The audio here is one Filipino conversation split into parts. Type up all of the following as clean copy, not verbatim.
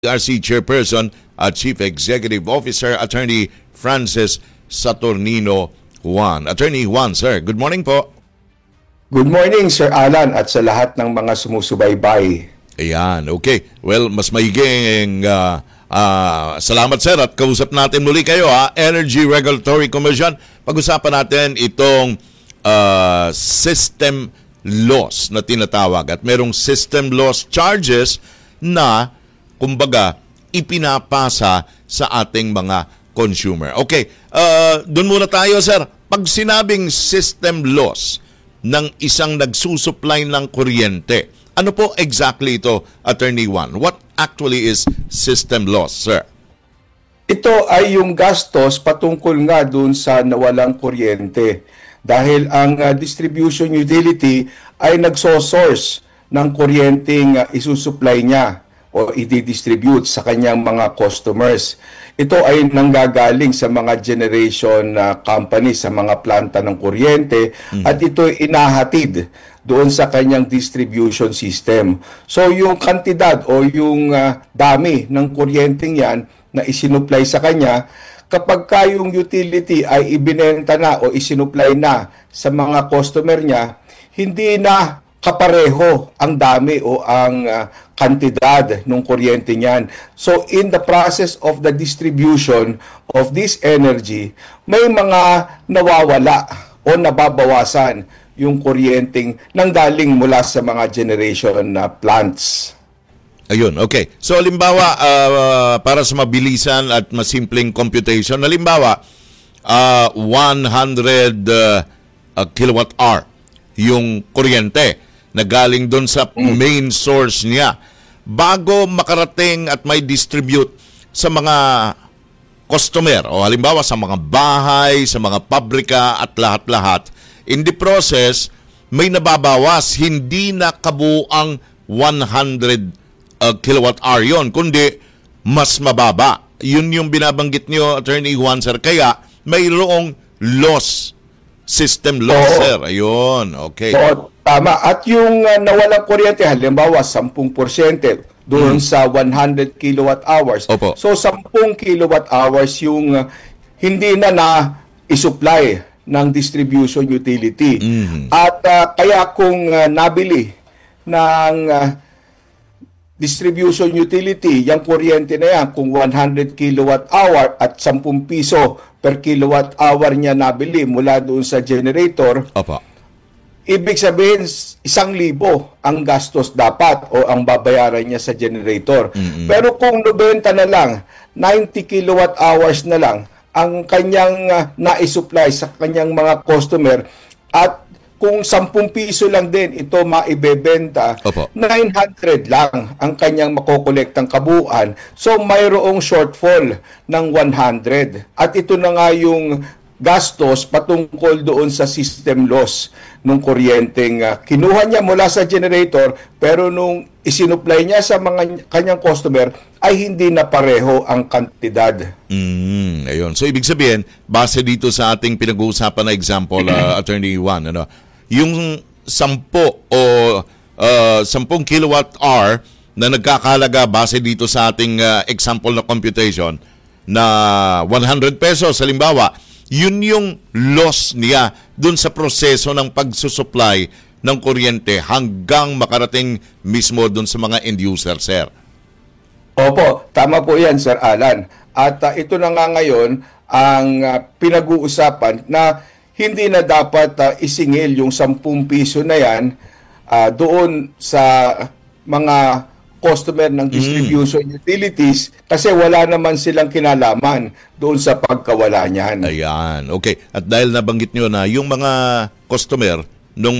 RC Chairperson at Chief Executive Officer, Attorney Francis Saturnino Juan. Attorney Juan, sir, good morning po. Good morning, Sir Alan, at sa lahat ng mga sumusubaybay. Ayan, okay. Well, mas maiging salamat, sir, at kausap natin muli kayo, Energy Regulatory Commission. Pag-usapan natin itong system loss na tinatawag at merong system loss charges na kumbaga, ipinapasa sa ating mga consumer. Okay, doon muna tayo, sir. Pag sinabing system loss ng isang nagsusupply ng kuryente, ano po exactly ito, Attorney Juan? What actually is system loss, sir? Ito ay yung gastos patungkol nga dun sa nawalang kuryente. Dahil ang distribution utility ay nagsosource ng kuryenteng isusupply niya o i-distribute sa kanyang mga customers. Ito ay nanggagaling sa mga generation company, sa mga planta ng kuryente, at ito ay inahatid doon sa kanyang distribution system. So yung kantidad o yung dami ng kuryenteng yan na isinupply sa kanya, kapag yung utility ay ibinenta na o isinupply na sa mga customer niya, hindi na kapareho ang dami o ang kantidad ng kuryente niyan. So in the process of the distribution of this energy, may mga nawawala o nababawasan yung kuryenteng nanggaling mula sa mga generation plants. Ayun, okay. So, halimbawa, para sa mabilisan at masimpleng computation, halimbawa, 100 kilowatt hour yung kuryente na galing doon sa main source niya. Bago makarating at may distribute sa mga customer, o halimbawa sa mga bahay, sa mga pabrika at lahat-lahat, in the process, may nababawas, hindi na kabuang 100 kilowatt hour yon, kundi mas mababa. Yun yung binabanggit niyo, Attorney Juan, sir. Kaya mayroong loss, system loss, sir. Ayun, okay. Oo, tama. At yung nawalang kuryente, halimbawa 10% doon sa 100 kilowatt hours. Opo. So 10 kilowatt hours yung hindi na isupply ng distribution utility. At kaya kung nabili ng distribution utility, yung kuryente na yan, kung 100 kilowatt hour at 10 piso per kilowatt hour niya nabili mula doon sa generator, Opo. ibig sabihin 1,000 ang gastos dapat o ang babayaran niya sa generator. Pero kung 90 na lang, 90 kilowatt hours na lang ang kanyang na-supply sa kanyang mga customer, at kung 10 piso lang din ito maibebenta, Opo. 900 lang ang kanyang makokolektang kabuuan. So mayroong shortfall ng 100. At ito na nga yung gastos patungkol doon sa system loss nung kuryenteng kinuha niya mula sa generator, pero nung isinupply niya sa mga kanyang customer ay hindi na pareho ang kantidad. Ayun. So, ibig sabihin, base dito sa ating pinag-uusapan na example, Attorney Juan, yung 10 o 10 kilowatt hour na nagkakalaga base dito sa ating example na computation na 100 pesos, halimbawa, yun yung loss niya dun sa proseso ng pagsusupply ng kuryente hanggang makarating mismo dun sa mga end user, sir. Opo, tama po yan, Sir Alan. At ito na nga ngayon ang pinag-uusapan na hindi na dapat isingil yung 10 piso na yan doon sa mga customer ng distribution utilities, kasi wala naman silang kinalaman doon sa pagkawala niyan. Ayan, okay. At dahil nabanggit nyo na yung mga customer ng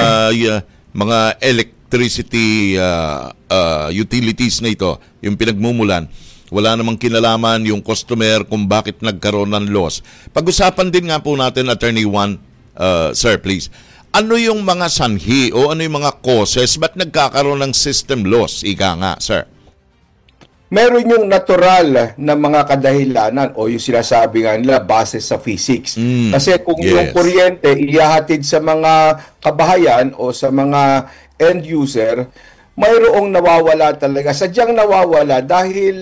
mga electricity utilities na ito, yung pinagmumulan, wala namang kinalaman yung customer kung bakit nagkaroon ng loss. Pag-usapan din nga po natin, Attorney Juan, sir, please. Ano yung mga sanhi o ano yung mga causes? Ba't nagkakaroon ng system loss? Ika nga, sir. Meron yung natural na mga kadahilanan o yung sinasabi nga nila base sa physics. Kasi kung yung kuryente ihahatid sa mga kabahayan o sa mga end user, mayroong nawawala talaga. Sadyang nawawala dahil